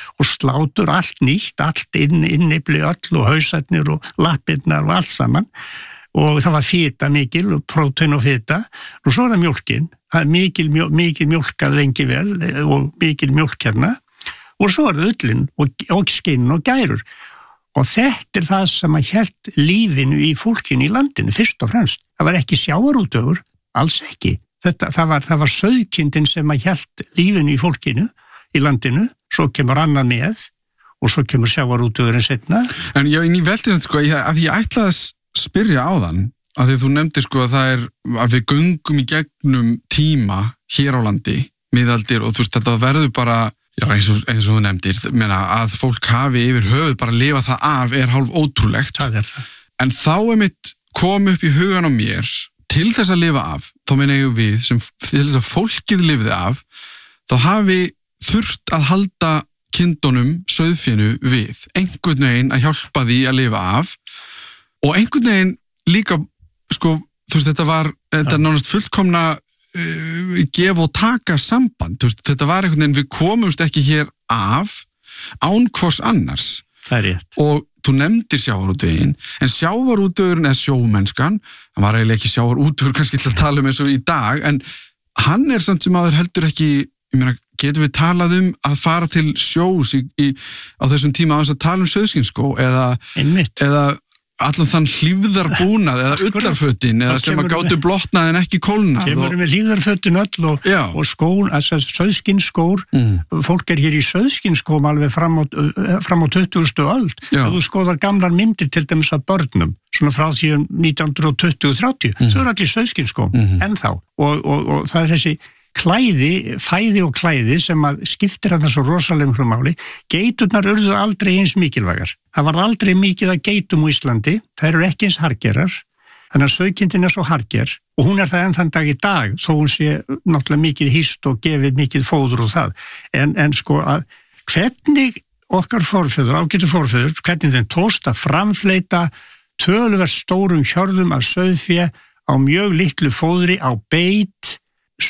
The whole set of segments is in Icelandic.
og slátur allt nýtt, allt innifli öll og hausarnir og lappirnar og allt saman og það var fita mikil og prótein og fita og svo það mjólkin, það mikil mjólkað lengi vel og mikil mjólk hérna og svo það ullin og skinn og gærur og þetta það sem að hélt lífinu í fólkinu í landinu fyrst og fremst, það var ekki sjávarútvegur, alls ekki. Það var sauðkindin sem að hélt lífinu í fólkinu í landinu, svo kemur annað með og svo kemur sjávarútvegurinn seinna. En ég velti þetta sko, að ég ætlaði að spyrja á þann, að því þú nefndir sko að það að við göngum í gegnum tíma hér á landi, miðaldir og þú veist þetta verður bara, já eins og þú nefndir, að fólk hafi yfir höfuð bara að lifa það af hálf ótrúlegt. Það það. En þá einmitt kom upp í hugan á mér til þess að lifa af, þá meina ég við sem til þess að fólkið lifði af, þá hafi þurft að halda kindunum, sauðfénu við, einhvern veginn að hjálpa því að lifa af og einhvern veginn líka, sko, þú veist, þetta nánast fullkomna gef og taka samband, þú veist, þetta var einhvern veginn, við komumst ekki hér af án hvors annars. Það rétt. Og þú nefndir sjávarútveginn, en sjávarútvegurinn eða sjómennskan, hann var eiginlega ekki sjávarútvegur kannski til að tala eins og í dag, en hann samt sem aður heldur ekki, ég meina, getum við talað að fara til sjós á þessum tíma að tala sauðskinsskó eða allan þann hlífðarbúnað eða ullarfötin eða sem að gátu blotnað en ekki kólnað. Kemur við hlífðarfötin öll og skón, sauðskinsskór, fólk hér í sauðskinsskóm alveg fram á 20. öld. Ef þú skoðar gamlar myndir til dæmis af börnum, svona frá því 1920-30, þau eru allir sauðskinsskóm, ennþá. Og það þessi fæði og klæði sem að skiptir hann svo rosalegum máli, geiturnar urðu aldrei eins mikilvægar. Það var aldrei mikið að geitum á Íslandi, það eru ekki eins hargerar, þannig að sauðkindin svo harger og hún það enn þann dag í dag, þó hún sé náttúrulega mikið hýst og gefið mikið fóður og það. En sko að hvernig okkar forfeður, ágætu forfeður, hvernig þeim tókst að framfleyta töluvert stórum hjörðum af sauðfé á mjög litlu fóðri, á beit,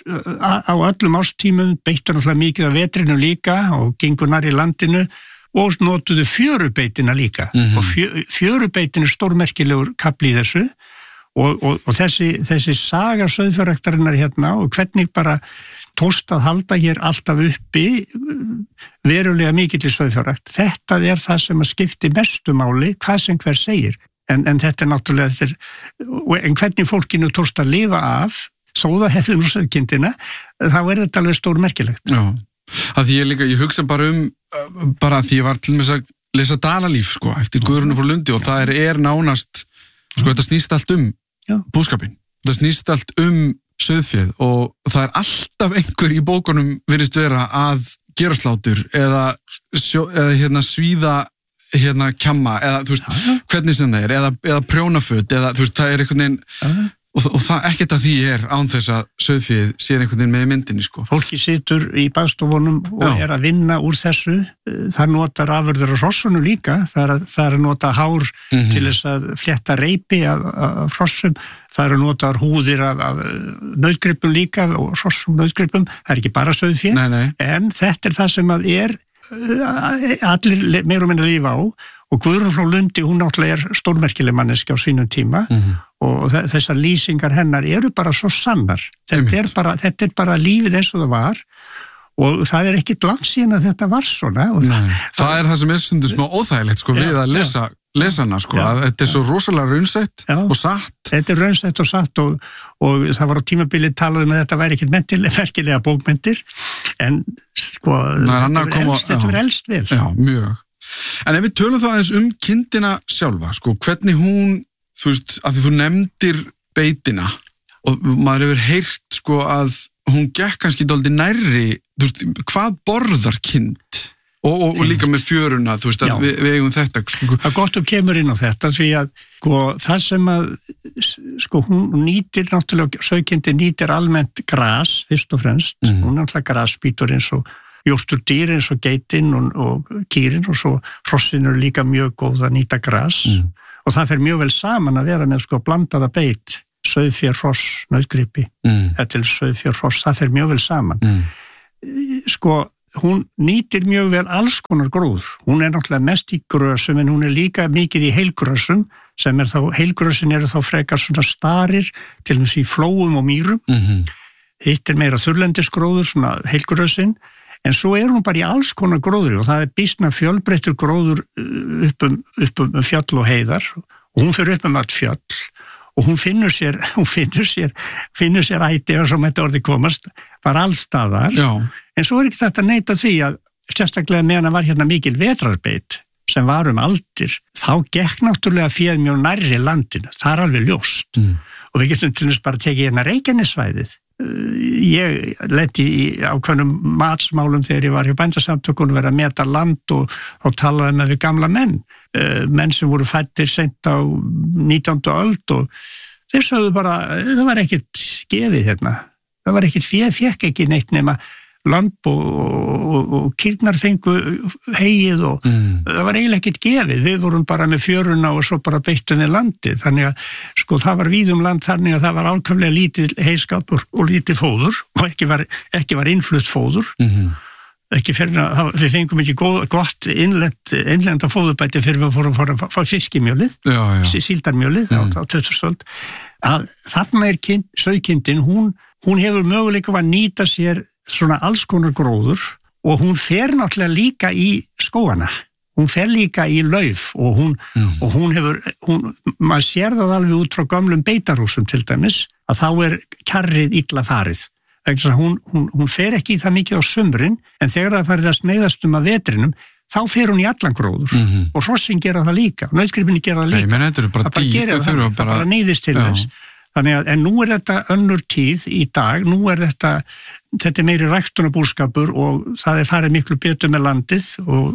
á öllum ástímum, beittur náttúrulega mikið af vetrinu líka og gengur nær í landinu og notuðu fjörubeitina líka og fjörubeitin stórmerkilegur kafli í þessu og þessi saga sauðfjárræktarinnar hérna og hvernig bara tókst að halda hér alltaf uppi verulega mikill í sauðfjárrækt. Þetta það sem að skipti mestu máli, hvað sem hver segir en þetta náttúrulega en hvernig fólkinu tókst að lifa af svo það hefði nú sauðkindina, þá þetta alveg stórmerkilegt. Já, að því ég hugsa bara bara því ég var til með að lesa Dalalíf, sko, eftir Guðrúnu frá Lundi og það nánast, sko, þetta snýst allt búskapinn. Það snýst allt sauðféð og það alltaf einhver í bókunum virðist vera að gera slátur eða svíða kjamma eða, þú veist, hvernig sem það eða prjónaföt eða, þú veist, það einhvern veginn og það ekkert að því án þess að sauðféð sér einhvern veginn með myndinni, sko. Fólki situr í baðstofunum og að vinna úr þessu. Það notar afurðir af hrossunum líka. Það að nota hár til þess að flétta reipi af hrossum. Það að nota húðir af nautgripum líka og hrossum nautgripum. Það ekki bara sauðféð. En þetta það sem að allir meira og minna lífa á og Guðrún frá Lundi, hún náttúrulega stórmerkileg manneski á sínum tíma og þessar lýsingar hennar eru bara svo sannar. Þetta bara lífið eins og það var og það ekkit langt síðan að þetta var svona. Það sem stundum smá óþægilegt, sko, við að lesa hana, sko, að þetta svo rosalega raunsætt og satt. Þetta raunsætt og satt og það var á tímabili talað að þetta væri ekkit merkilega bókmyndir en sko, þetta var elst vel. Já, mjög. En ef við tölum það aðeins kindina sjálfa, sko, hvernig hún, þú veist, að því þú nefndir beitina og maður hefur heyrt, sko, að hún gekk kannski dálítið nærri, þú veist, hvað borðar kind? Og líka með fjöruna, þú veist, að við eigum þetta. Sko. Það gott kemur inn á þetta, því að sko, það sem að, sko, hún nýtir náttúrulega, sauðkindin nýtir almennt gras, fyrst og fremst, hún náttúrulega grasbítur eins og jórturdýr eins og geitin og kýrin og svo hrossin eru líka mjög góð að nýta gras og það fer mjög vel saman að vera með sko blandaða beit, sauðfé, hross, nautgripi, eða til sauðfé, hross, það fer mjög vel saman. Sko, hún nýtir mjög vel alls konar gróður. Hún náttúrulega mest í grösum en hún líka mikið í heilgrösum sem heilgrösin eru þá frekar svona starir til þess í flóum og mýrum. Hitt meira þurrlendisgróður, svona heilgrösin, en svo hún bara í alls konar gróður og það býsna fjölbreyttur gróður upp fjöll og heiðar og hún fer upp allt fjöll og hún finnur sér æti og svo með þetta orði komast, bara allstaðar. En svo ekki þetta að neita því að sérstaklega meðan var hérna mikil vetrarbeit sem var aldir, þá gekk náttúrulega féð mjög nærri landinu, það alveg ljóst. Og við getum til þess bara tekið hérna Reykjanessvæðið. Ég lenti í ákveðnum matsmálum þegar ég var hjá bændasamtökunum verið að meta land og talaði með við gamla menn sem voru fæddir seint á 19. öld og þeir sögðu bara, það var ekkert gefið hérna, það var ekkert fékk ekki neitt nema lamp og kýrnar fengu hegið og það var eiginlega ekkert gefið, við vorum bara með fjöruna og svo bara beittum við landið, þannig að sko það var víðum land þannig að það var ákaflega lítið heiskapur og lítið fóður og ekki var innflutt fóður, ekki fyrir að við fengum ekki gott innlenda fóðurbæti fyrir við fórum að fá fiskimjölið, síldarmjölið á 2000 öld, að þarna sauðkindin, hún hefur möguleika að nýta sér svona alls konar gróður og hún fer náttúrulega líka í skógana, hún fer líka í lauf og hún hefur, maður sér það alveg út frá gömlum beitarhúsum til dæmis, að þá kjarrið illa farið. Hún fer ekki í það mikið á sumrin, en þegar það farið að sneiðast að vetrinum, þá fer hún í allan gróður og hrossin gera það líka, nautgripinni gera það líka. Það bara neyðist til þess. Þannig að, en nú þetta önnur tíð í dag, nú þetta meiri ræktunarbúskapur og það farið miklu betur með landið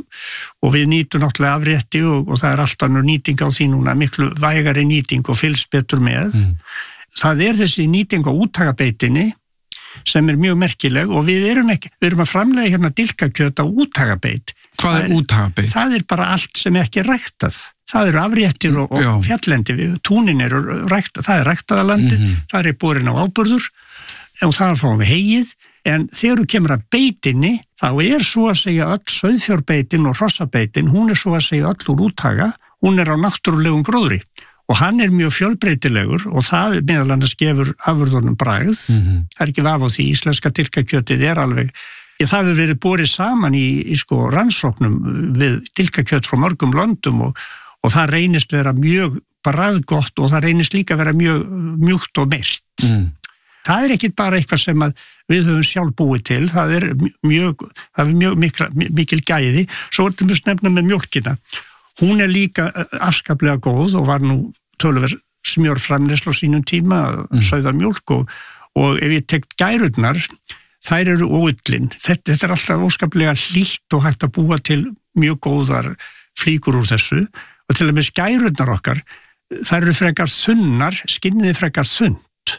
og við nýtum náttúrulega afrétti og það alltaf önnur nýting á því núna, miklu vægari nýting og fylgst betur með. Það þessi nýting á úttagabeitinni sem mjög merkileg og við erum að framleiða hérna dilkakjöt á úttagabeit. Hvað úttagabeit? Það bara allt sem ekki ræktað. Það afréttir og fjalllendi, túnin ræktað, það ræktaðalandið, það borin á áburður og það fáum við hegið, en þegar þú kemur að beitinni, þá svo að segja öll sauðfjárbeitin og hrossabeitin, hún svo að segja öll úr úttaga, hún á náttúrulegum gróðri og hann mjög fjölbreytilegur og það meðal annars gefur afurðunum bragð, það ekki vaf á því íslenska dilkakjötið alveg, það hefur verið borið saman í rannsóknum við dilkakjöt frá mörgum löndum og það reynist vera mjög bragðgott og það reynist líka vera mjög mjúkt og meyrt. Það ekki bara eitthvað sem við höfum sjálf búið til, það mjög mikil gæði. Svo til að nefna með mjólkina. Hún líka afskaplega góð og var nú töluverð smjörframleiðsla á sínum tíma, sauðamjólk og ef ég tek gærurnar, þær og ullin. Þetta alltaf óskaplega hlýtt og hægt að búa til mjög góðar flíkur úr þessu og til og með gærurnar okkar, þær frekar þunnar, skinnið frekar þunnt.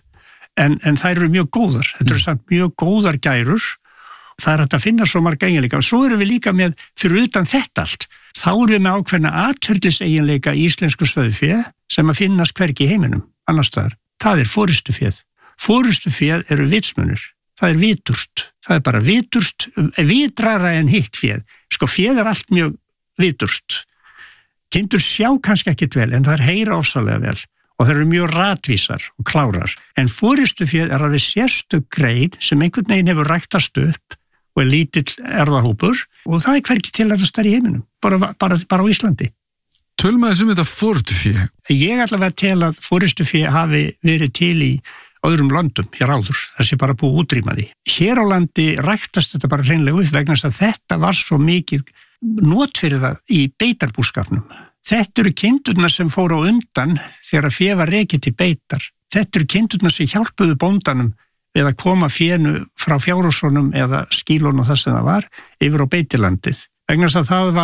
En þær mjög góðar, þetta samt mjög góðar gærur, það hægt að finna svo marga eiginleika og svo við líka með, fyrir utan þetta allt, þá við með ákveðna atferliseiginleika í íslensku sauðfé sem að finnast hvergi í heiminum, annars staðar. Það forystuféð. Forystuféð vitsmunir, það viturt, það bara viturt, vitrara en hitt féð. Sko féð allt mjög viturt. Kindur sjá kannski ekkit vel, en það heyra ofsalega vel. Og það mjög ratvísar og klárar. En forystuféð alveg sérstök grein sem einhvern veginn hefur ræktast upp og lítill erðahópur og það hvergi til að það stær í heiminum, bara á Íslandi. Tölum aðeins þetta forystufé. Ég allavega tel að forystufé hafi verið til í öðrum löndum hér áður, það bara búið útrýma því. Hér á landi ræktast þetta bara hreinlega upp vegna að þetta var svo mikið not fyrir það í beitarbúskapnum. Þetta kindurnar sem fóru á undan þegar að fé var rekið til beitar. Þetta kindurnar sem hjálpuðu bóndanum við að koma fénu frá fjárhúsunum eða skílunum og það sem það var yfir á beitilandið. Vegna að það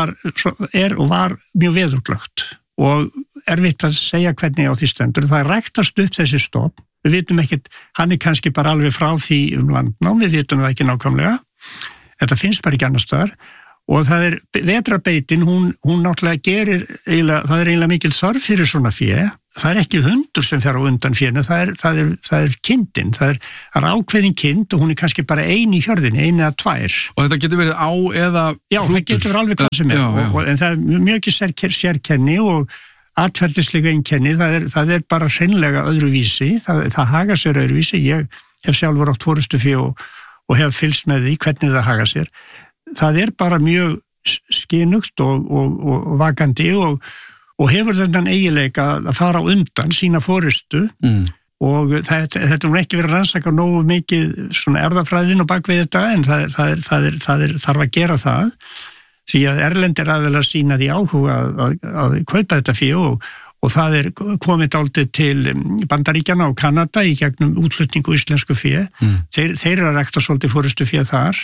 var mjög veðurglögt og erfitt að segja hvernig á því stendur. Það ræktast upp þessi stofn. Við vitum ekkert, hann kannski bara alveg frá því landnám, við vitum það ekki nákvæmlega. Þetta finnst bara ekki annars staðar. Og það vetrarbeitin, hún náttúrulega það eiginlega mikil þörf fyrir svona fé. það ekki hundur sem fer á undan fénu, það er kindin, það er ákveðin kind og hún kannski bara ein í hjörðinni, ein eða tvær. Og þetta getur verið á eða hrútur? Já, það getur verið alveg hvað sem en það er mjög ekki sérkenni og atferðislega einkenni, það er bara hreinlega öðruvísi, það haga sér öðruvísi, ég hef sjálfur átt forystufé og hef fylgst með því hvernig það haga sér. Það er bara mjög skynugt og vakandi og hefur þennan eiginleika að fara á undan sína forystu og þetta er ekki verið að rannsaka nógu mikið svona erfðafræðin og bakvið þetta en það þarf að gera það því að erlendir aðeins sína því áhuga að kaupa þetta fé og það er komið dálítið til Bandaríkjanna og Kanada í gegnum útflutningu íslensku fé. Þeir eru að rækta svolítið forystu fé þar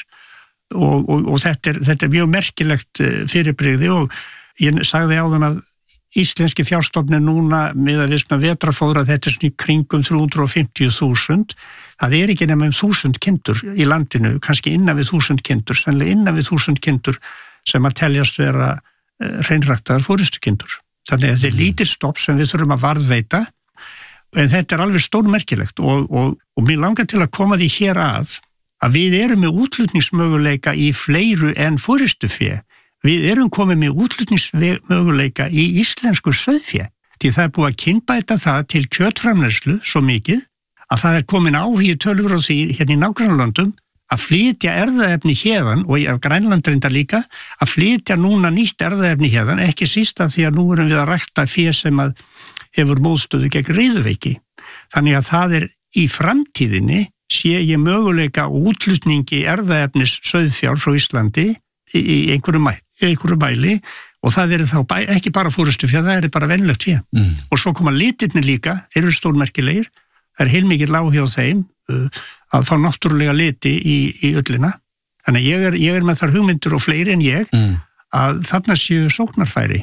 og þetta er mjög merkilegt fyrirbrigði og ég sagði áðan að íslenski fjárstofninn núna með að við svona vetrafóðra þetta er svona í kringum 350.000. Það er ekki nema 1.000 kindur í landinu, kannski innan við 1.000 kindur, sennilega innan við 1.000 kindur sem að teljast vera hreinræktaðar forystukindur. Þannig að þetta er lítill stopp sem við þurfum að varðveita en þetta er alveg stórmerkilegt og mér langar til að koma því hér að við erum með útflutningsmöguleika í fleiru en forystufé. Við erum komið með útflutningsmöguleika í íslensku sauðfé. Því það er búið að kynbæta það til kjötframleiðslu svo mikið að það er komin áhugi tölur á því hérna í nágrannalöndum að flytja erfðaefni héðan og af Grænlandrinda líka að flytja núna nýtt erfðaefni héðan, ekki síst af því að nú erum við að rækta fé sem að hefur móðstöðu gegn riðuveiki. Þannig að það er í framtíðinni sé ég möguleika útflutningi erfðaefnis sauðfjár frá Íslandi í einhverju mæli og það er þá ekki bara forystufé, það er bara venjulegt fé. Og svo koma litirnir líka, þeir eru stórmerkilegir, það er heilmikill áhugi á þeim að fá náttúrulega liti í ullina. Þannig að ég er með þar hugmyndur og fleiri en ég að þarna séu sóknarfæri.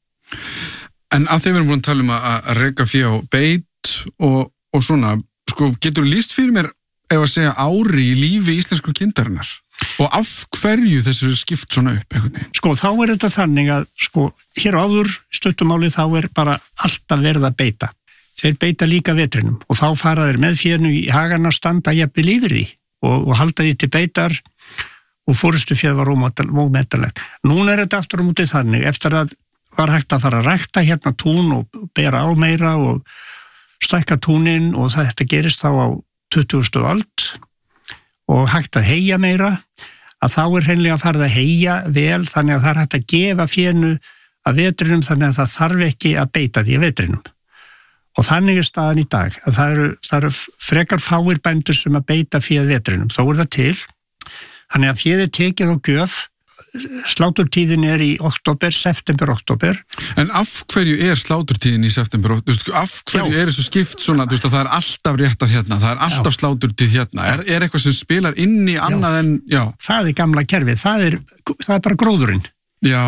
En að þeim við erum búin að tala um að reka fé á beit og svona, sko, getur þú lýst fyrir mér ef að segja ári í lífi íslensku kindarinnar? Og af hverju þessu skipt svona upp einhvern veginn? Sko, þá er þetta þannig að, sko, hér áður stuttumáli þá er bara alltaf verið að beita. Þeir beita líka vetrinum og þá fara þeir með fénu í hagann að standa jafnvel yfir því og halda því til beitar og forystuféð var ómetanlegt. Núna er þetta aftur á móti þannig, eftir að var hægt að fara að rækta hérna tún og bera á meira og stækka túnin og þetta gerist þá á 20. öld og hægt að heyja meira, að þá er hreinlega farið að heyja vel þannig að það er hægt að gefa fénu að vetrinum þannig að það þarf ekki að beita því að vetrinum. Og þannig er staðan í dag, að það eru frekar fáir bændur sem að beita fé að vetrinum, þá er það til. Þannig að féð er tekið á gjöf, sláturtíðin er í september-október. En af hverju er sláturtíðin í september-október? Af hverju er þessu skipt svona, að það er alltaf réttað hérna, það er alltaf sláturtíð hérna, er eitthvað sem spilar inn í annað en, Það er gamla kerfið, það er bara gróðurinn. Já.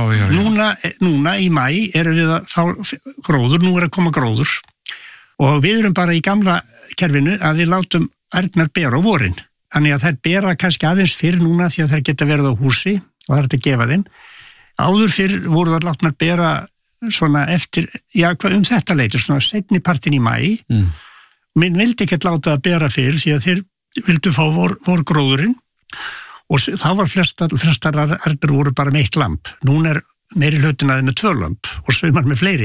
Núna í maí erum við að fá gróður, nú er að koma gróður og við erum bara í gamla kerfinu að við látum ærnar bera á vorin. Þannig að þær bera kannski aðeins fyrr núna því að þær geta verið á húsi og það er að gefa þeim. Áður fyrr voru þær látnar bera svona eftir, þetta leyti, svona seinni partin í maí. Minn vildi ekkert láta að bera fyrr því að þeir vildu fá vorgróðurinn og þá var flestar ærnar voru bara með 1 lamb. Núna er meiri hlutin aðeins með 2 lamb og sumar með fleiri.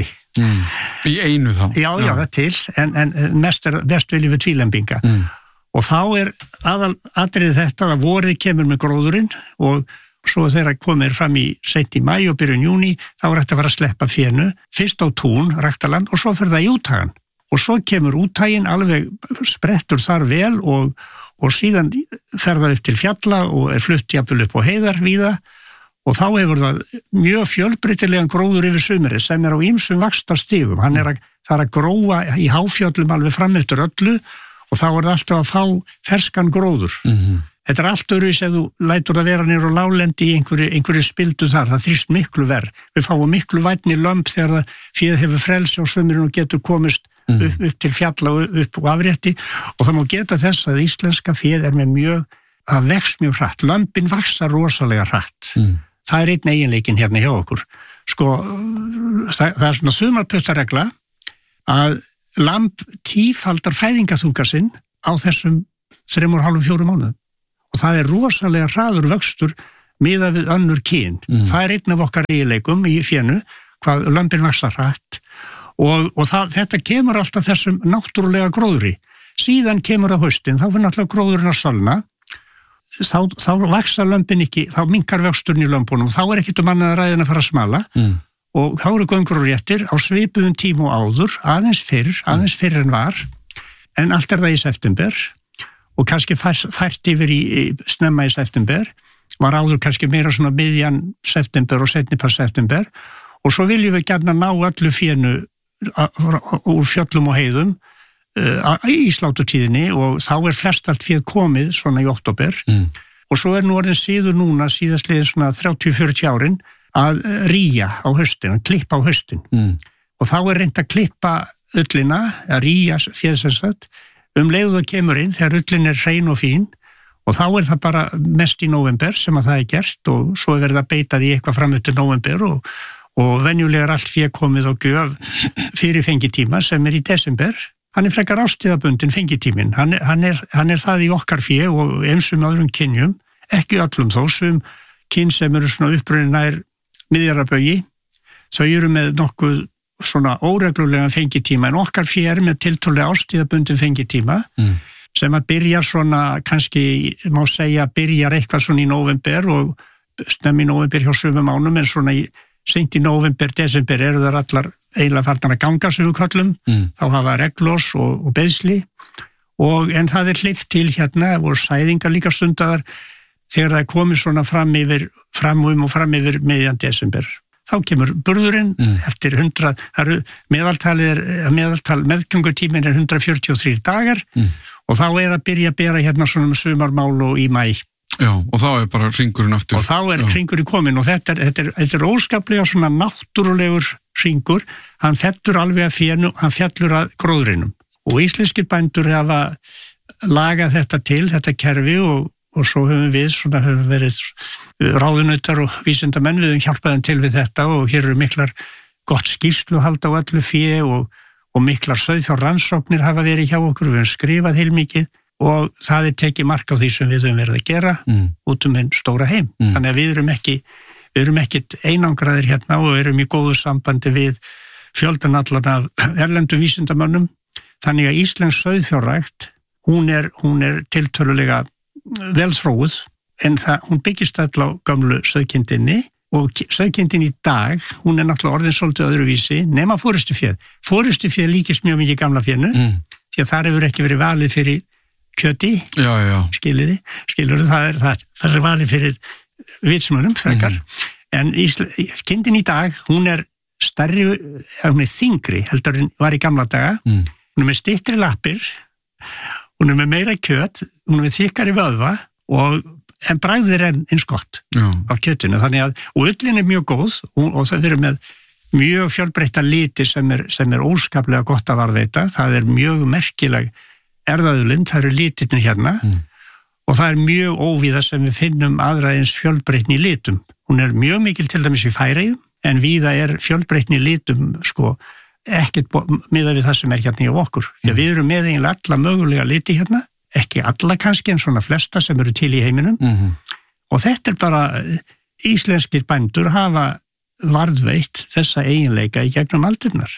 Í einu þá? Já, það er til, en mest viljum við tvílembinga. Og þá er atriðið þetta að vorið kemur með gróðurinn og svo þegar komir fram í seint í maí og byrjun júní, þá er þetta að fara að sleppa fénu, fyrst á tún, ræktaland og svo fyrir það í úthagan. Og svo kemur úthaginn alveg sprettur þar vel og síðan fer það upp til fjalla og er flutt jafnvel upp á heiðar víða og þá hefur það mjög fjölbreytilegan gróður yfir sumarið sem er á ýmsum vaxtarstigum. Það er að gróa í háfjöllum alveg fram eftir öllu og þá er það alltaf að fá ferskan gróður. Þetta er allt öðruvísi ef þú lætur það vera niður á láglendi í einhverju spildu þar, það þrýst miklu verð. Við fáum miklu vænni lömb þegar það féð hefur frelsi á sumrinu og getur komist upp til fjalla og upp og afrétti og það má geta þess að íslenska féð er með það vex mjög hratt. Lömbin vaxa rosalega hratt. Það er einn eiginleikin hérna hjá okkur. Sko, það er svona sumarputtaregla að lamb tífaldar fæðingaþunga sinn á þessum 3,5-4 mánuðum og það rosalega hraður vöxtur miðað við önnur kyn. Það einn af okkar eiginleikum í fénu, hvað lömbin vaxa hratt og þetta kemur alltaf þessum náttúrulega gróðri. Síðan kemur á haustin, þá fyrir náttúrulega gróðurinn að sölna, þá vaxa lömbin ekki, þá minnkar vöxturinn í lömbunum, þá ekkert annað að ræðin að fara að smala og þá göngur og réttir á svipuðum tíma og áður, aðeins fyrr en var, en allt það í september og kannski fært yfir í snemma í september, var áður kannski meira svona miðjan september og seinni september og svo viljum við gjarna ná öllu fénu úr fjöllum og heiðum í sláturtíðinni og þá flest allt féð komið svona í október og svo nú orðin síður núna síðastliðin svona 30-40 árin að rýja á haustin, að klippa á haustin og þá reynt að klippa ullina, að rýja féðsessat leiðu það kemur inn þegar ullin hrein og fín og þá það bara mest í nóvember sem að það gert og svo verið að beita því eitthvað fram til nóvember og venjulega allt féð komið og gjöf fyrir fengitíma sem í desember. Hann frekar ástíðabundin fengitímin, hann það í okkar fé og einsum öðrum kynjum, ekki öllum þó, sem kyn sem eru svona upprunnin nær miðjarabaugi, þau eru með nokkuð svona óreglulega fengitíma, en okkar fé með tiltölulega ástíðabundin fengitíma, sem að byrjar svona, kannski má segja, byrjar eitthvað svona í nóvember og snemmi í nóvember hjá sumum mánum, en svona seint í nóvember, desember eru þar allar eiginlega farnar að ganga sem við köllum, þá hafa reglós og beðsli en það hleypt til hérna og sæðingar líka stundaðar þegar það komið svona fram yfir miðjan desember. Þá kemur burðurinn eftir 100, meðaltal meðgöngutíminn 143 dagar og þá að byrja að bera hérna svona með sumarmál og í maí. Já, og þá bara hringurinn aftur. Og þá hringurinn kominn og þetta óskaplega svona náttúrulegur hringur, hann fellur alveg að fénu, hann fellur að gróðrinum. Og íslenskir bændur hafa lagað þetta til, þetta kerfi og svo höfum verið ráðunautar og vísindamenn, við höfum hjálpað þeim til við þetta og hér eru miklar gott skýrsluhald á öllu fé og miklar sauðfjárrannsóknir hafa verið hjá okkur, við höfum skrifað heilmikið og það tekið mark á því sem við höfum verið að gera út hinn stóra heim. Þannig að við erum ekkit einangraðir hérna og erum í góðu sambandi við fjöldan allan af erlendum vísindamönnum. Þannig að íslensk sauðfjárrækt, hún er tiltölulega velþróuð, en hún byggist all á gömlu sauðkindinni og sauðkindin í dag, hún náttúrulega orðin svolítið öðruvísi, nema forystuféð. Forystuféð líkist mjög mikið gamla fénu, því að þar hefur ekki verið valið fyrir kjöti, skilur það valið fyrir vitsmunum frekar, en kindin í dag, hún stærri, hún þyngri heldur en var í gamla daga, hún með styttri lappir, hún með meira kjöt, hún með þykkari vöðva en bragðir eins gott af kjötinu, þannig að, og ullin mjög góð og það verður með mjög fjölbreytta liti sem óskaplega gott að varðveita, það mjög merkileg erðaðulind, það eru litirnir hérna og það mjög óvíða sem við finnum aðra eins fjölbreytni í litum. Hún mjög mikil til dæmis í Færeyjum, en víða fjölbreytni í litum, ekkert miðað við það sem hérna hjá okkur. Við erum með eiginlega alla mögulega liti hérna, ekki alla kannski, en svona flesta sem eru til í heiminum. Og þetta bara, íslenskir bændur hafa varðveitt þessa eiginleika í gegnum aldirnar.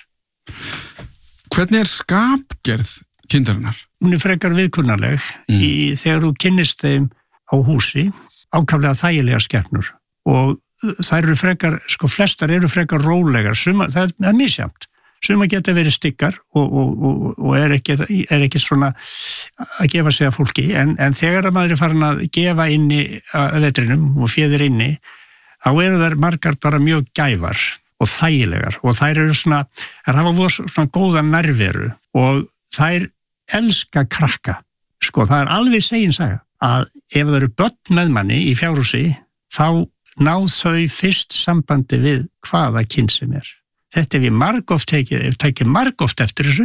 Hvernig skapgerð kindarinnar? Hún frekar viðkunnarleg þegar þú kynnist þeim á húsi, ákaflega þægilega skepnur og þær eru frekar, flestar eru frekar rólegar, það misjafnt. Suma geta verið stykkar og ekki svona að gefa sig að fólki, en þegar maður farin að gefa inni að vetrinum og féðir inni, þá eru þær margar bara mjög gæfar og þægilegar og þær eru svona, þær hafa svona góða nærveru og þær elska krakka. Það alveg seginsaga að ef það eru börn með manni í fjárhúsi, þá ná þau fyrst sambandi við hvaða kyn sem Þetta við margoft tekið margoft eftir þessu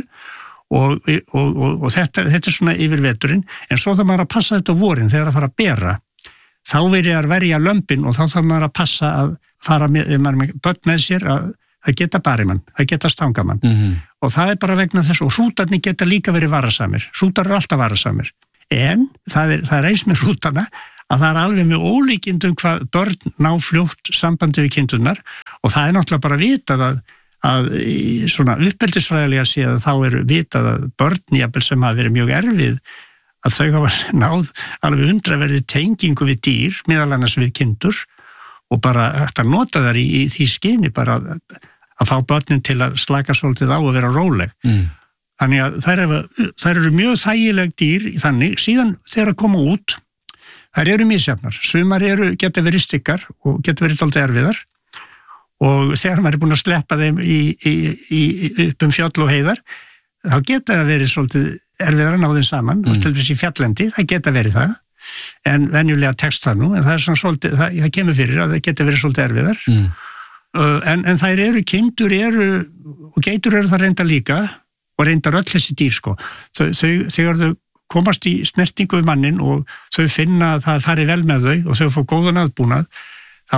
og þetta svona yfir veturinn, en svo þarf maður að passa þetta á vorin þegar að fara að bera. Þá verið að verja lömbin og þá þarf maður að passa að fara með börn með sér, að það geta barimann, það geta stangamann og það bara vegna þess og hrútarnir geta líka verið varasamir, hrútar alltaf varasamir en það er eins með hrútarna að það alveg með ólíkindum hvað börn ná fljótt sambandi við kindurnar og það náttúrulega bara vitað að svona uppeldisfræðilega séð þá vitað að börn jafnvel sem hafa verið mjög erfið að þau hafa náð alveg undraverðið tengingu við dýr, meðal annars við kindur og bara hægt að nota þær í því skyni bara að fá börnin til að slaka svolítið á og vera róleg. Þannig að þær eru mjög þægileg dýr þannig, síðan þegar að koma út, þær eru misjafnar. Sumar geta verið stykkar og geta verið dálítið erfiðar og þegar maður búin að sleppa þeim upp fjöll og heiðar, þá geta það verið svolítið erfiðar að ná þeim saman og til þess í fjalllendi, það geta verið það en venjulega tekst það nú, en það svona svolítið, það kemur fyrir að það geta verið svolítið erfiðar en þær kindur og geitur það reynda líka og reyndar öll þessi dýr sko þegar þau komast í snertingu við mannin og þau finna að það fari vel með þau og þau fá góðan aðbúnað þá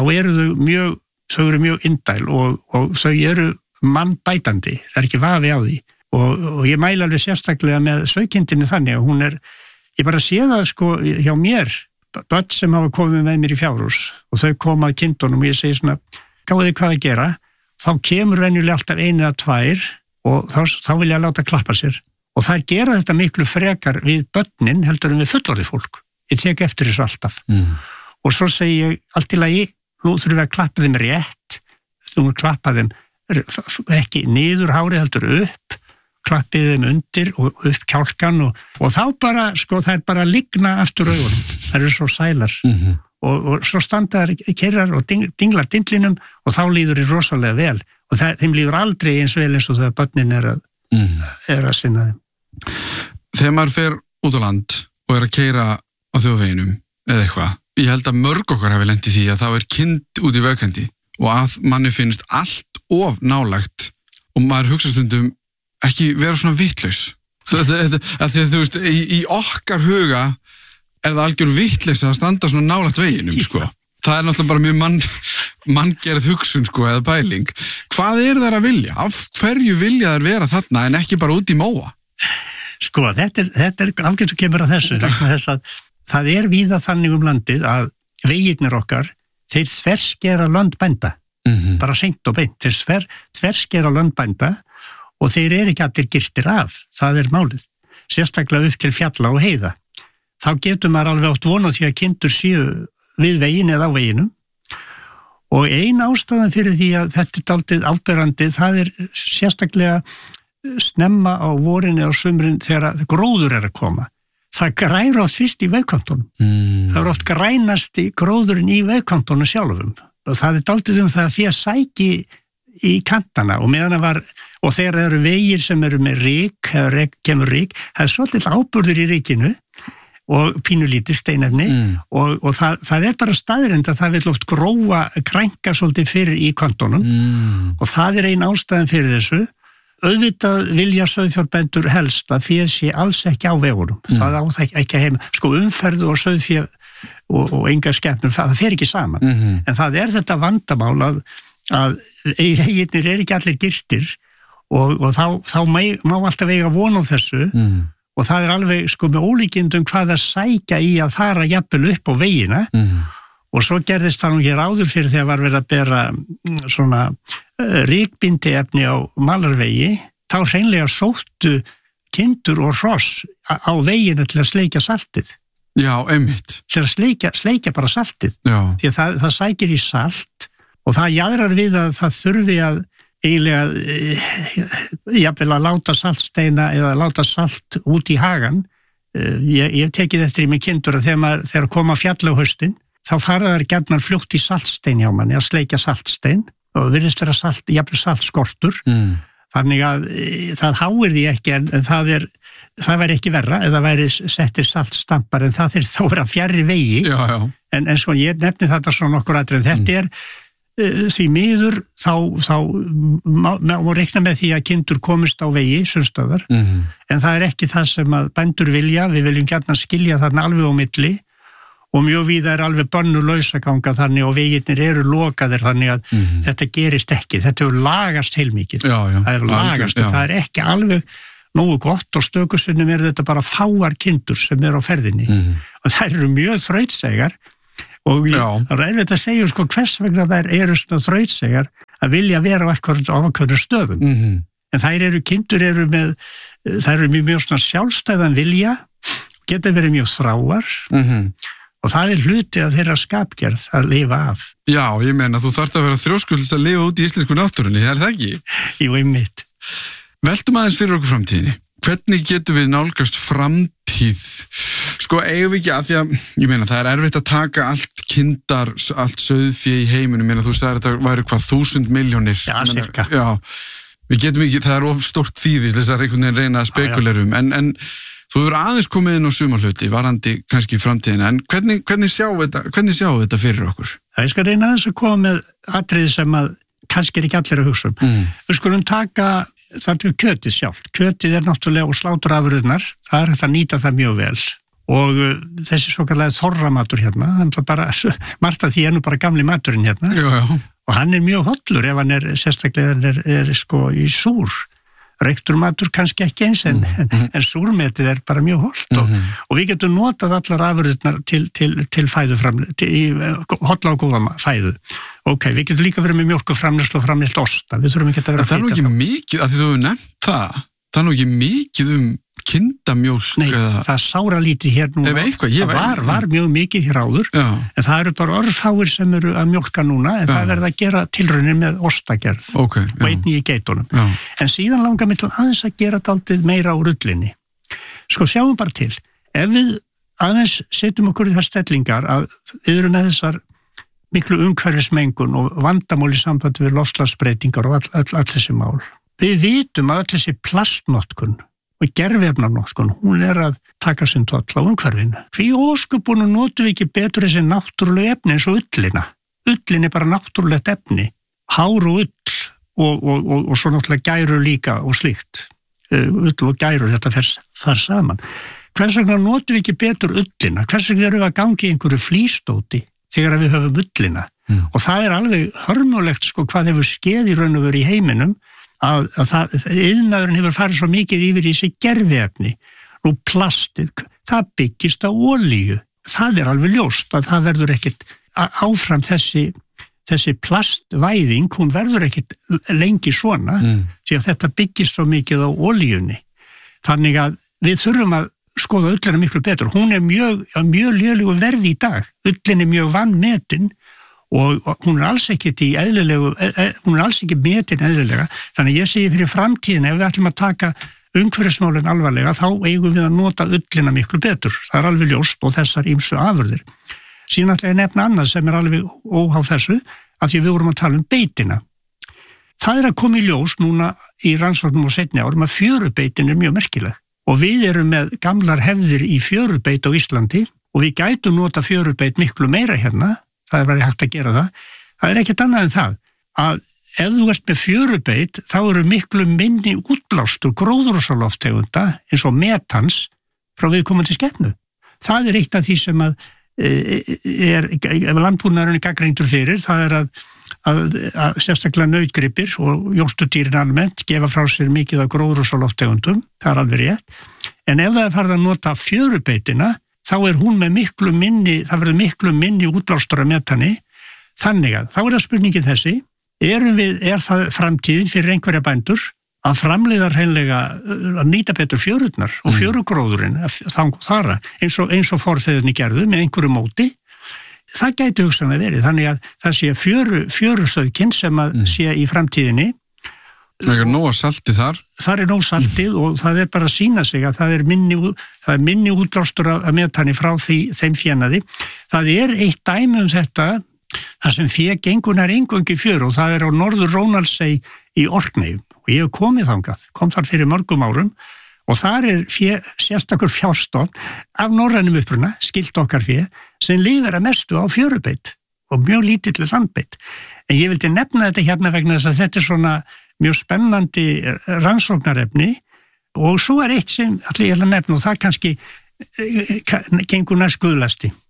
þau eru mjög indæl og þau eru mannbætandi, það ekki vafi á því og ég mæla alveg sérstaklega með sauðkindinni þannig að hún ég bara sé það sko hjá mér börn sem hafa komið með mér í fjárhús og þau koma að kindunum og ég segi svona gáðu þið hvað að gera þá kemur venjulega alltaf 1 eða 2 og þá vil ég láta klappa sér og þær gera þetta miklu frekar við börnin heldur en við fullorðið fólk ég tek eftir þessu alltaf og svo segi ég allt í lagi nú þurfum við að klappa þeim rétt þú múið klappa þeim ekki niður hárið heldur upp klappið þeim undir og upp kjálkan og þá bara, sko, það bara ligna aftur augunum, það eru svo sælar og svo standa þær keyrar og dingla dindlinum og þá líður þér rosalega vel og þeim líður aldrei eins vel eins og þegar börnin að sinna þeim. Þegar maður fer út á land og að keyra á þjóðveginum eða eitthvað, ég held að mörg okkar hafi lent í því að það kind út í vegkandi og að manni finnst allt of nálægt og maður hugsa stundum ekki vera svona vitlaus. Því að þú veist, í okkar huga það algjör vitlaus að standa svona nálægt veginum, sko. Það náttúrulega bara mjög manngerð hugsun, sko, eða pæling. Hvað þær að vilja? Af hverju vilja þær vera þarna en ekki bara út í móa? Sko, þetta afgjörðu kemur að þessu, þess að það víða þannig landið að vegirnir okkar, þeir þverskera löndbænda, bara hreint og beint, þeir þverskera löndbænda og þeir ekki allir girtir af, það málið, sérstaklega upp til fjalla og heiða. Þá getur maður alveg átt vonað því að kindur séu við veginn eða á veginum og ein ástæðan fyrir því að þetta dálítið afberandi, það sérstaklega snemma á vorin eða sumrin þegar gróður að koma. Það grær oft fyrst í vegkantunum. Það oft grænast í gróðurinn í vegkantunum sjálfum og það dálítið það að því að sæki í kantana og meðan og þegar það eru vegir sem eru með rík eða kemur rík, það svolítið áburður í ríkinu og pínulítið steinefni og það bara staðreynd að það vil oft krænka svolítið fyrir í kantonum og það ein ástæðan fyrir þessu. Auðvitað vilja sauðfjárbændur helst að féð sé alls ekki á vegunum. Það á það ekki heim. Sko umferð og sauðfjár og enga skepnur, það fer ekki saman. En það þetta vandamál að veginnir ekki allir girtir og þá má alltaf eiga von á þessu og það alveg sko með ólíkindum hvað að sækja í að fara jafnvel upp á vegina og svo gerðist það nú hér áður fyrir þegar var verið að bera svona ríkbindi efni á malarvegi, þá hreinlega sóttu kindur og hross á veginu til að sleikja saltið. Já, einmitt. Til að sleikja bara saltið. Já. Því að það sækir í salt og það jaðrar við að það þurfi að eiginlega jafnvel að láta saltsteina eða láta salt út í hagan. Ég hef tekið eftir í mig kindur að þegar koma fjall á haustin, þá fara þær gjarnan fljótt í saltstein hjá manni að sleikja saltstein og virðist vera jafnvel saltskortur. Þannig að það háir því ekki en það væri ekki verra eða væri settir saltstampar en það þó vera fjarri vegi. Já. En sko ég nefni þetta svona nokkur atriði. Þetta því miður þá má reikna með því að kindur komist á vegi sumstöðar en það ekki það sem að bændur vilja. Við viljum gjarnan skilja þarna alveg á milli og mjög víða alveg bönnulausaganga þannig og vegirnir eru lokaðir þannig að þetta gerist ekki, þetta hefur lagast heilmikið, það hefur lagast og það ekki alveg nógu gott og stökusinnum þetta bara fáar kindur sem á ferðinni og þær eru mjög þrautsegar og það þetta að segja hvers vegna þær eru svona þrautsegar að vilja vera á ákveðnum stöðum en þær kindur þær eru mjög svona sjálfstæðan vilja, geta verið mjög þráar og það hluti að þeirra skapgerð að lifa af. Já, ég meina, þú þarft að vera þrjóskuldis að lifa út í íslensku náttúrunni, það ekki? Jú, einmitt. Veltum aðeins fyrir okkur framtíðinni. Hvernig getum við nálgast framtíð? Eigum við ekki að því að, ég meina, það erfitt að taka allt kindar, allt sauðfé í heiminum, ég meina, þú sagðir að þetta væri 1000 milljónir. Já, cirka. Já, við getum ekki, það of stórt þýðis, þess að einhvern veginn reyna að spekulerum, en þú hefur aðeins komið inn á sumarhluti, varandi kannski framtíðina, en hvernig sjáum við þetta fyrir okkur? Ég skal reyna aðeins að koma með atriði sem að kannski ekki allir að hugsa Við skulum taka þannig kjötið sjálft. Kjötið náttúrulega og sláturafurðirnar, það hægt að nýta það mjög vel og þessi svokallaði þorramatur hérna, þannig að bara margt af því bara gamli maturinn hérna og hann mjög hollur ef hann sérstaklega í súr. Reyktur matur kannski ekki eins en súrmetið bara mjög hollt og við getum notað allar afurðirnar til fæðuframleiðslu, holla og góða fæðu. Ok, við getum líka verið með mjólkurframleiðslu og framleitt osta, við þurfum ekki að vera það nú ekki mikið, af því þú hefur nefnt það nú ekki mikið kindamjólk. Nei, það sára lítið hér nú. Það var mjög mikið hér áður, en það bara örfáir sem eru að mjólka núna, en það verða að gera tilraunir með ostagerð og einnig í geitunum. En síðan langar mig til aðeins að gera dálítið meira úr ullinni. Sjáum bara til, ef við aðeins setjum okkur í þær stellingar að við erum með þessar miklu umhverfismengun og vandamál í sambandi við loftslagsbreytingar og all þessi mál. Við vitum að þessi plastnotkun og gerfefnarnotkun, hún að taka sinn toll á umhverfinu. Hví ósköpunum notum við ekki betur þessi náttúrulega efni eins og ullina. Ullin bara náttúrulegt efni. Hár og ull og svo náttúrulega gærur líka og slíkt. Ull og gærur, þetta fer saman. Hvers vegna notum við ekki betur ullina? Hvers vegna erum við að gangi einhverju flístóti þegar við höfum ullina? Og það alveg hörmulegt hvað hefur skeð í raun og veru í heiminum að iðnaðurinn hefur farið svo mikið yfir í þessi gerfiefni og plastið, það byggist á olíu. Það alveg ljóst að það verður ekkit áfram þessi plastvæðing, hún verður ekkit lengi svona því að þetta byggist svo mikið á olíunni. Þannig að við þurfum að skoða ullina miklu betur. Hún mjög lélegu verði í dag. Ullin mjög vanmetin og hún alls ekki hún alls ekki metin eðlilega, þannig að ég segi fyrir framtíðina ef við ætlum að taka umhverfismálin alvarlega þá eigum við að nota ullina miklu betur, það alveg ljóst og þessar ýmsu afurðir. Síðan ætla ég að nefna annað sem alveg óháð þessu, af því við vorum að tala beitina. Það að koma í ljós núna í rannsóknum og seinni árum að fjörubeitin mjög merkileg og við erum með gamlar hefðir í fjörubeit á Íslandi og við gætum nota fjörubeit miklu meira hérna. Það verið hægt að gera það. Það ekkert annað en það að ef þú ert með fjörubeit þá eru miklu minni útblástur gróðurhúsalofttegunda eins og metans frá viðkomandi skepnu. Það eitt af því sem að landbúnaðurinn gagnrýndur fyrir, það að sérstaklega nautgripir og jórturdýrin almennt gefa frá sér mikið af gróðurhúsalofttegundum, það alveg rétt. En ef það farið að nota fjörubeitina þá hún með miklu minni, það verður miklu minni útblástur af metani, þannig að þá það spurningin þessi, það framtíðin fyrir einhverja bændur að framleiða hreinlega að nýta betur fjörurnar og fjörugróðurinn þara, eins og forfeðurni gerðu með einhverju móti, það gæti hugsanlega verið, þannig að það sé fjörusauðkinn sem að sé í framtíðinni. Það nóg saltið þar? Það nóg saltið og það bara að sýna sig að það minni útblástur af metani frá þeim fénaði. Það eitt dæmi þetta, það sem fé gengunar eingöngi fjör og það á norður Rónaldsey í Orkneyjum og ég hef komið þangað, kom þar fyrir mörgum árum og þar sérstakur fjárstofn af norrænum uppruna, skilt okkar fé, sem lifir að mestu á fjörubeit og mjög lítill landbeit. En ég vildi nefna þetta hérna vegna þess að þetta svona mjög spennandi rannsóknarefni og svo eitt sem allir ég ætla að nefna og það kannski gengur næst guðlasti.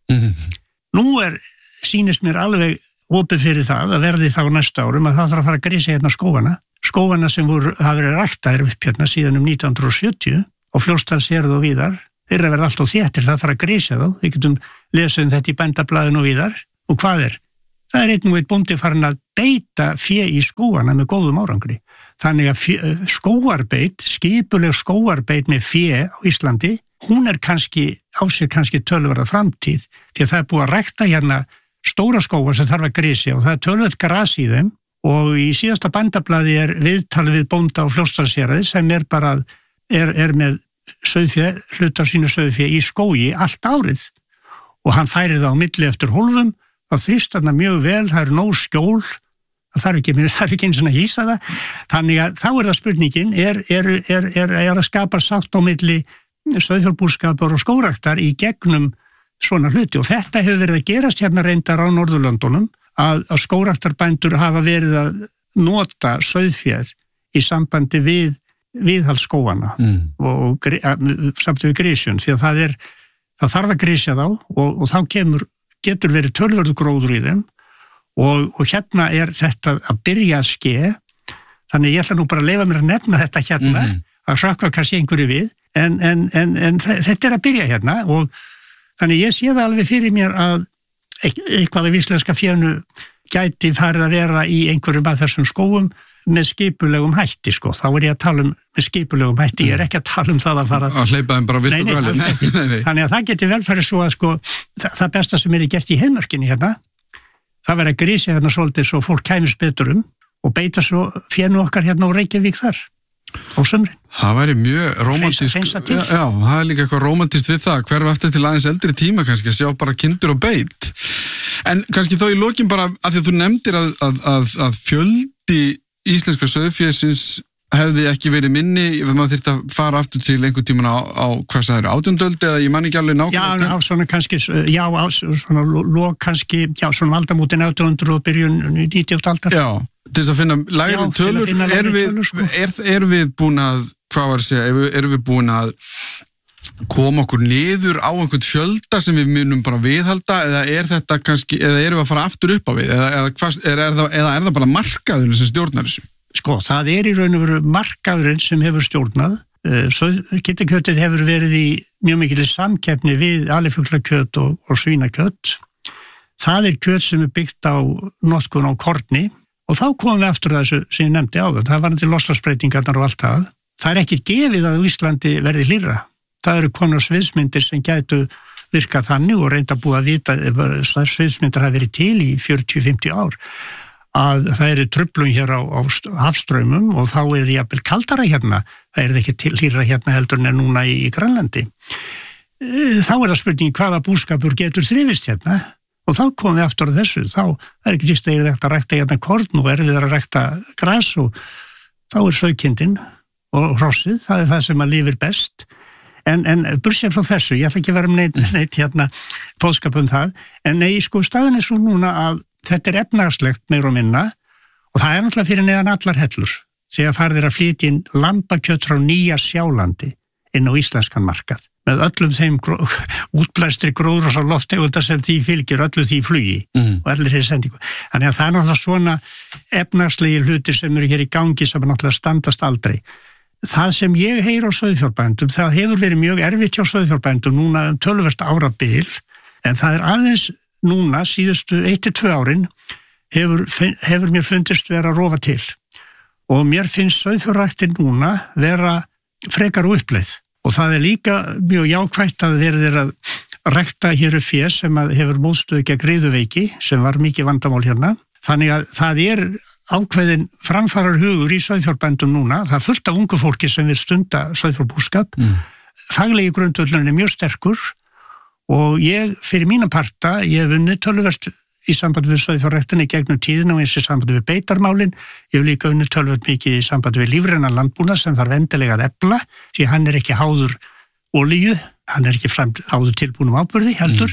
Nú sýnist mér alveg opið fyrir það að verði þá næsta árum að það þarf að fara að grísa hérna skógana sem hafa verið ræktaðir upp hérna síðan 1970 og Fljótsdalshéraði og víðar, þeir verða alltaf þéttir, það þarf að grísa þá, við getum lesið þetta í Bændablaðinu og víðar, og hvað það einn og einn bóndi farin að beita fé í skógana með góðum árangri, þannig að skógarbeit, skipuleg skógarbeit með fé á Íslandi, hún á sér kannski töluverða framtíð, því að það búið að rækta hérna stóra skógar sem þarf að grísja og það töluvert gras í þeim og í síðasta Bændablaði viðtalið við bónda á Fljótsdalshéraði sem bara með sauðfé, hluta af sínu sauðfé í skógi allt árið og hann færir það á milli eftir hólfum, það þrýst þarna mjög vel, það nóg skjól, það þarf ekki eins og að hýsa það, þannig að þá það spurningin, að skapa sátt á milli sauðfjárbúskapar og skógræktar í gegnum svona hluti og þetta hefur verið að gerast hérna reyndar á Norðurlöndunum að skógræktarbændur hafa verið að nota sauðféð í sambandi við viðhaldsskógana og samt við grísjun því að það þarf að grísja þá og þá getur verið töluverður gróður í þeim og hérna þetta að byrja að ske þannig ég ætla nú bara að leyfa mér að nefna þetta hérna að hrökkva kannski einhverju við en þetta að byrja hérna og þannig ég sé það alveg fyrir mér að eitthvað af íslenska fénu gæti farið að vera í einhverjum af þessum skógum með skipulegum hætti þá ég að tala með skipulegum hætti, ég ekki að tala það að fara að hleypa þeim bara viltu vel þannig að það geti vel farið svo að það besta sem gert í heiðmörkinni hérna það verið að grísja hérna svolítið svo fólk kæmist betur og beita svo fénu okkar hérna á Reykjavík þar á sumrin. Það væri mjög rómantísk já, það líka eitthvað rómantískt við það hverfa eftir til aðeins eldri tíma kannski að sjá bara kindur og beit en kannski þá í lokin bara að því að þú nefndir að fjöldi íslenska sauðfésins hefði ekki verið minni ef maður þyrfti að fara aftur til einhvern tíman á hvað það 18. öld eða ég man ekki alveg nákvæmlega. Já, á svona kannski á svona lok kannski, svona aldamótin 1800 og byrjun 19. aldar. Já, til þess að finna lægri tölur, erum við búin að hvað var að segja, erum við búin að koma okkur niður á einhvern fjölda sem við munum bara viðhalda eða þetta kannski, eða erum við að fara aftur upp á við eða er það bara markaðurinn sem stjórnar þessu? Það í raun og veru markaðurinn sem hefur stjórnað. Kittakjötið hefur verið í mjög mikil samkeppni við alifuglakjöt og svínakjöt. Það kjöt sem byggt á notkun á korni og þá komum við aftur þessu sem ég nefndi áður. Það var til loftslagsbreytingarnar og allt það. Það ekki gefið að Íslandi verði hlýrra. Það eru konar sviðsmyndir sem gætu virkað þannig og reynda búið að vita að sviðsmyndir hafi verið til í 40-50 ár. Að það truflun hér á hafstraumum og þá það jafnvel kaldara hérna, það ekki til hlýrra hérna heldur en núna í Grænlandi. Þá það spurning hvaða búskapur getur þrifist hérna og þá komum við aftur á þessu, þá ekki líst að að rækta hérna korn og við að rækta gras og þá sauðkindin og hrossið, það það sem að lifir best. En bursið frá þessu, ég ætla ekki að vera neitt hérna fóðskap það, en nei, staðan svo núna að þetta efnagslegt meir og minna og það náttúrulega fyrir neðan allar hellur þegar farið að flytja inn lambakjöt frá Nýja Sjálandi inn á íslenskan markað með öllum þeim útblæstri gróðurhúsalofttegundar sem því fylgir öllu því flugi og allir þeir sendingu. Þannig að það náttúrulega svona efnagslegi hlutir sem hér í gangi sem náttúrulega standast aldrei. Það sem ég heyr á sauðfjárbændum, það hefur verið mjög erfitt hjá sauðfjárbændum núna töluvert árabil en það aðeins núna síðustu 1-2 árin hefur mér fundist vera að rofa til og mér finnst sauðfjárræktin núna vera frekar uppleið og það líka mjög jákvætt að verið að rækta hér upp fé sem hefur mótstöðu gegn riðuveiki sem var mikið vandamál hérna þannig að það ákveðin framfarar hugur í sauðfjárbændum núna, það fullt af ungu fólki sem vil stunda sauðfjárbúskap faglegi grundvöllurinn mjög sterkur og ég, fyrir mína parta, ég hef unnið töluvert í sambandi við sauðfjárræktina í gegnum tíðina og eins í sambandi við beitarmálin. Ég hef líka unnið töluvert mikið í sambandi við lífrænan landbúnað sem þarf endilega að efla, því hann ekki háður olíu, hann ekki háður tilbúnum áburði heldur.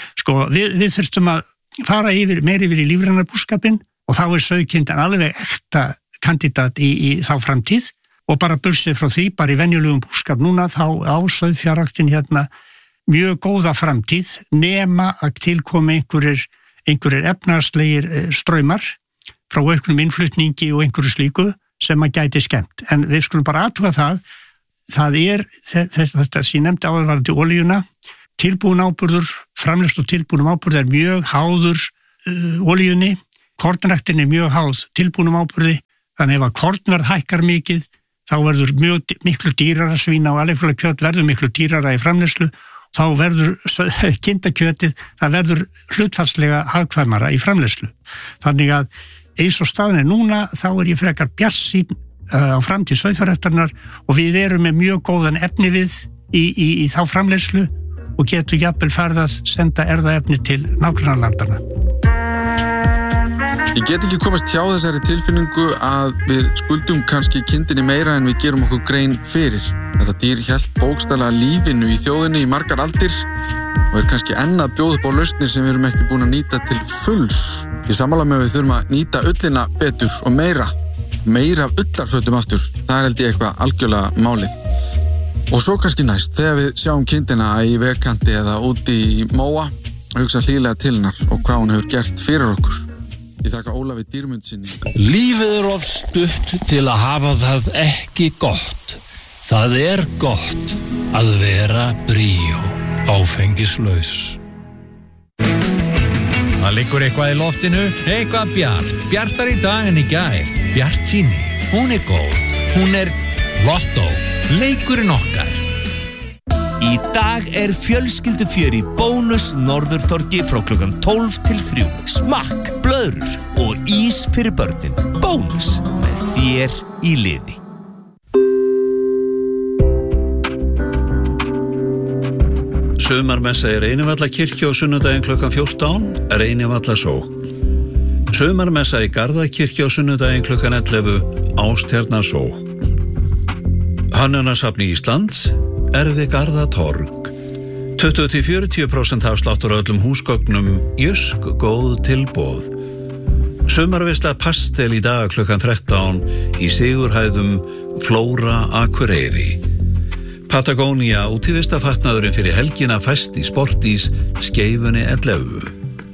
Við þurftum að fara meir yfir í lífrænar búskapinn og þá sauðkindin alveg ekta kandidat í þá framtíð og bara bursið frá því, bara í venjulegum búskap núna, þá á sauðfjárræktin hérna mjög góða framtíð nema að tilkomi einhverjir efnahagslegir straumar frá auknum innflutningi og einhverju slíku sem að gæti skemmt. En við skulum bara athuga það þetta sem ég nefndi áðurvarandi olíuna, tilbúin áburður, framleiðslu og tilbúnum áburður mjög háður olíunni, kornræktin mjög háð tilbúnum áburði, þannig ef að kornverð hækkar mikið, þá verður miklu dýrara svína og alveg kjöt verður miklu dýrara í framleiðslu, þá verður kindakjötið, það verður hlutfallslega hagkvæmara í framleiðslu. Þannig að eins og staðan núna, þá ég frekar bjartsýn á framtíð sauðfjárræktarinnar og við erum með mjög góðan efnivið í þá framleiðslu og getur jafnvel farið að senda erfðaefni til nágrannalandanna. Ég get ekki komast hjá þessari tilfinningu að við skuldum kannski kindinni meira en við gerum okkur grein fyrir. Þetta dýr hélt bókstaflega lífinu í þjóðinni í margar aldir og kannski enn að bjóða upp á lausnir sem við erum ekki búin að nýta til fulls. Ég sammála með við þurfum að nýta ullina betur og meira af ullarfötum aftur. Það held ég eitthvað algjörlega málið. Og svo kannski næst, þegar við sjáum kindina í vegkanti eða úti í móa, hugsa hlýlega til hennar og hvað hún hefur gert fyrir okkur. Ég þakka Ólafi Dýrmundsinni. Lífið of stutt til að hafa það ekki gott. Það gott að vera bríó, áfengislaus. Það liggur eitthvað í loftinu, eitthvað bjartar í dag en í gær. Bjartsýni, hún góð, hún Lotto, leikurinn okkar. Í dag fjölskyldufjör í Bónus Norðurtorgi frá klukkan 12 til 3. Smakk, blöðrur og ís fyrir börnin. Bónus með þér í liði. Sumarmessa í Reynivallakirkju á sunnudaginn klukkan 14, Reynivallasókn. Sumarmessa í Garðakirkju á sunnudaginn klukkan 11, Ástjarnarsókn. Hönnunarsafni Íslands, við Garðatorg. 20-40% afsláttur á öllum húsgögnum, Jysk góð tilboð. Sumarveisla pastel í dag klukkan 13 í Sigurhæðum, Flóra Akureyri. Patagonia útivistafatnaðurinn fyrir helgina fæst í Sportís, Skeifunni 11.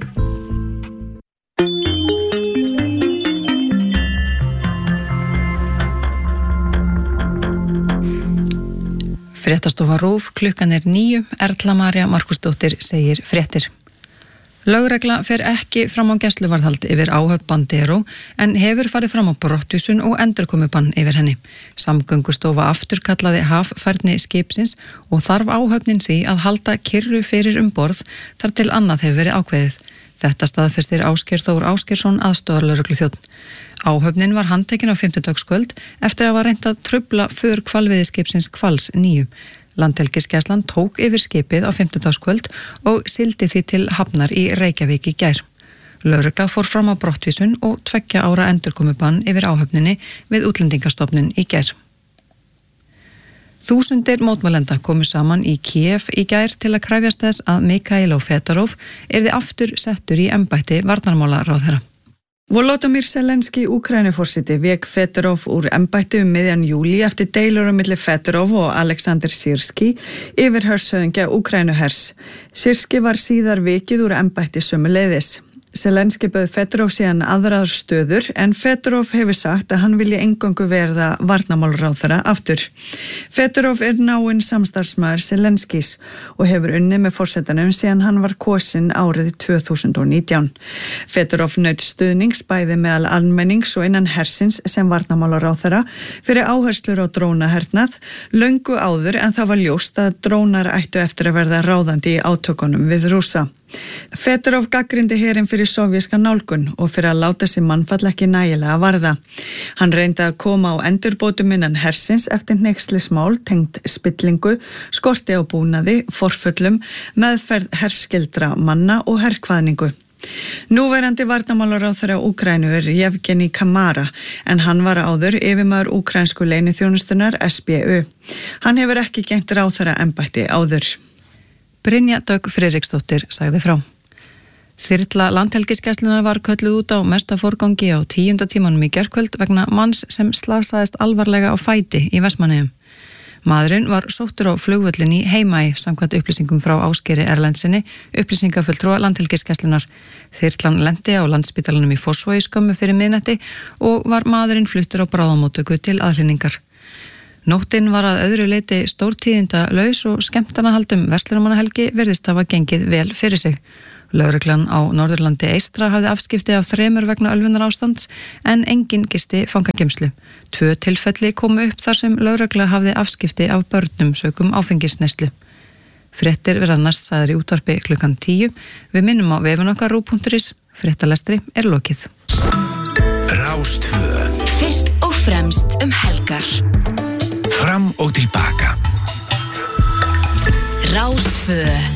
Fréttastofa RÚV, klukkan 9, Erla María Markusdóttir segir fréttir. Lögregla fer ekki fram á gæsluvarðhald yfir áhöfn Bandero en hefur farið fram á brottvísun og endurkomubann yfir henni. Samgöngustofa afturkallaði haffærni skipsins og þarf áhöfnin því að halda kyrru fyrir borð þar til annað hefur verið ákveðið. Þetta staðfestir Ásgeir Þór Ásgeirsson aðstoðarlögregluþjónn. Áhöfnin var handtekin á 5. eftir að var reynt að trufla för hvalveiðiskipsins Hvals 9. Landhelgisgæslan tók yfir skipið á 5. og sigldi því til hafnar í Reykjavík í gær. Lögregla fór fram á brottvísun og 2 ára endurkomubann yfir áhöfninni við Útlendingastofnun í gær. Þúsundir mótmælenda komu saman í Kiev í gær til að krefjast þess að Mikhailo Fedorov yrði aftur settur í embætti varnarmálaráðherra. Volodymyr Zelenský, Úkraínuforseti, vék Fedorov úr embætti miðjan júlí eftir deilur á milli Fedorov og Alexander Syrský, yfirhershöfðingja Úkraínuhers. Syrský var síðar vikið úr embætti sömuleiðis. Zelenský bauð Fedorov síðan aðrar stöður en Fedorov hefur sagt að hann vilji eingöngu verða varnarmálaráðherra aftur. Fedorov náinn samstarfsmaður Zelenskís og hefur unnið með forsetanum síðan hann var kosinn árið 2019. Fedorov naut stuðnings bæði meðal almennings og innan hersins sem varnarmálaráðherra fyrir áherslur á drónahernað löngu áður en það var ljóst að drónar ættu eftir að verða ráðandi í átökunum við Rússa. Fedorov gagnrýndi herinn fyrir sovjíska nálgun og fyrir að láta sig mannfall ekki nægilega varða. Hann reyndi að koma á endurbótum innan hersins eftir hneykslismál tengt spillingu, skorti á búnaði, forföllum, meðferð herskildra manna og herkvaðningu. Núverandi varnarmálaráðherra Úkraínu Yevgeni Kamara en hann var áður yfirmaður úkraínsku leyniþjónustunnar SBU. Hann hefur ekki gegnt ráðherra embætti áður. Brynja Dögg Friðriksdóttir sagði frá. Þyrla Landhelgisgæslunnar var kölluð út á mesta forgangi á 10. tímanum í gærkvöld vegna manns sem slasaðist alvarlega á fæti í Vestmannaeyjum. Maðurinn var sóttur á flugvöllin í Heimaey samkvæmt upplýsingum frá Ásgeiri Erlendsinni, upplýsingafulltrúa Landhelgisgæslunnar. Þyrlan lenti á Landspítalanum í Fossvogi skömmu fyrir miðnætti og var maðurinn fluttur á bráðamóttöku til aðhlynningar. Nóttin var að öðru leyti stórtíðinda laus og skemmtanahaldum verslunarmannahelgi virðist hafa gengið vel fyrir sig. Lögreglan á Norðurlandi eystra hafði afskipti af 3 vegna ölvunar ástands en enginn gisti fangageymslu. 2 tilfelli komu upp þar sem lögregla hafði afskipti af börnum sökum áfengisneyslu. Fréttir verða næst sagðar í útvarpi klukkan 10. Við minnum á vefinn okkar rú.is. Fréttalestri lokið. Rástvö. Fyrst og fremst helgar. Fram og tilbaka. Rástvö.